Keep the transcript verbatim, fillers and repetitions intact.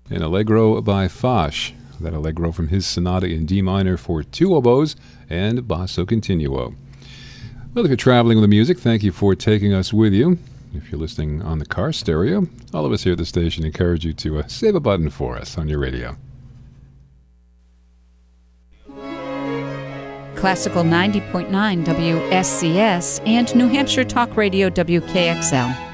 and Allegro by Foch. That Allegro from his sonata in D minor for two oboes and basso continuo. Well, if you're traveling with the music, thank you for taking us with you. If you're listening on the car stereo, all of us here at the station encourage you to uh, save a button for us on your radio. Classical ninety point nine W S C S and New Hampshire Talk Radio W K X L.